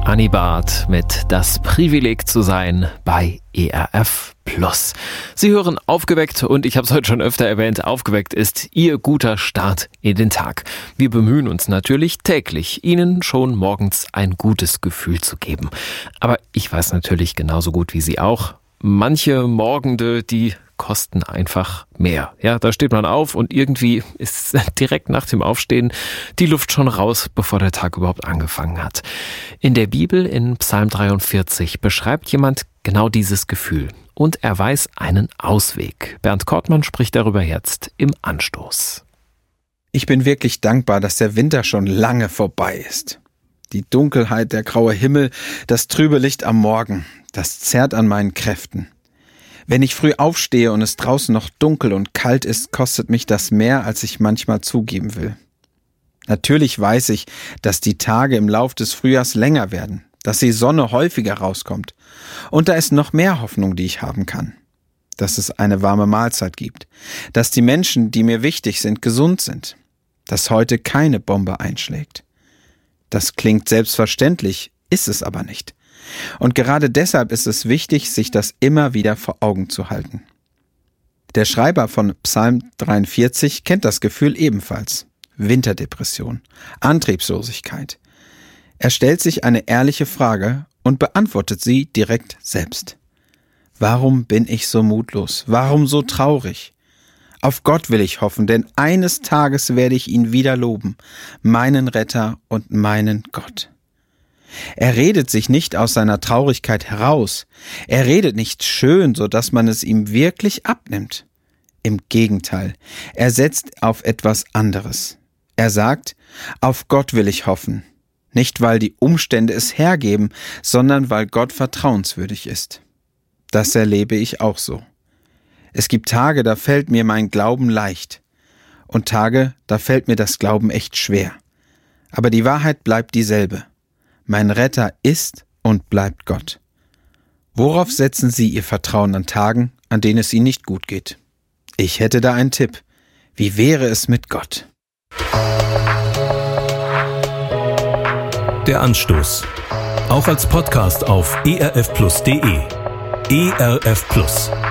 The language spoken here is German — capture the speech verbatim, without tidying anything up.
Annie Barth mit Das Privileg zu sein bei E R F Plus. Sie hören Aufgeweckt und ich habe es heute schon öfter erwähnt, Aufgeweckt ist Ihr guter Start in den Tag. Wir bemühen uns natürlich täglich, Ihnen schon morgens ein gutes Gefühl zu geben. Aber ich weiß natürlich genauso gut wie Sie auch, manche Morgende, die kosten einfach mehr. Ja, da steht man auf und irgendwie ist direkt nach dem Aufstehen die Luft schon raus, bevor der Tag überhaupt angefangen hat. In der Bibel, in Psalm dreiundvierzig, beschreibt jemand genau dieses Gefühl und er weiß einen Ausweg. Bernd Kortmann spricht darüber jetzt im Anstoß. Ich bin wirklich dankbar, dass der Winter schon lange vorbei ist. Die Dunkelheit, der graue Himmel, das trübe Licht am Morgen, das zerrt an meinen Kräften. Wenn ich früh aufstehe und es draußen noch dunkel und kalt ist, kostet mich das mehr, als ich manchmal zugeben will. Natürlich weiß ich, dass die Tage im Lauf des Frühjahrs länger werden, dass die Sonne häufiger rauskommt. Und da ist noch mehr Hoffnung, die ich haben kann. Dass es eine warme Mahlzeit gibt, dass die Menschen, die mir wichtig sind, gesund sind, dass heute keine Bombe einschlägt. Das klingt selbstverständlich, ist es aber nicht. Und gerade deshalb ist es wichtig, sich das immer wieder vor Augen zu halten. Der Schreiber von Psalm dreiundvierzig kennt das Gefühl ebenfalls. Winterdepression, Antriebslosigkeit. Er stellt sich eine ehrliche Frage und beantwortet sie direkt selbst. Warum bin ich so mutlos? Warum so traurig? Auf Gott will ich hoffen, denn eines Tages werde ich ihn wieder loben, meinen Retter und meinen Gott. Er redet sich nicht aus seiner Traurigkeit heraus. Er redet nicht schön, so dass man es ihm wirklich abnimmt. Im Gegenteil, er setzt auf etwas anderes. Er sagt, auf Gott will ich hoffen. Nicht, weil die Umstände es hergeben, sondern weil Gott vertrauenswürdig ist. Das erlebe ich auch so. Es gibt Tage, da fällt mir mein Glauben leicht. Und Tage, da fällt mir das Glauben echt schwer. Aber die Wahrheit bleibt dieselbe. Mein Retter ist und bleibt Gott. Worauf setzen Sie Ihr Vertrauen an Tagen, an denen es Ihnen nicht gut geht? Ich hätte da einen Tipp. Wie wäre es mit Gott? Der Anstoß. Auch als Podcast auf e r f plus punkt d e. E R F Plus.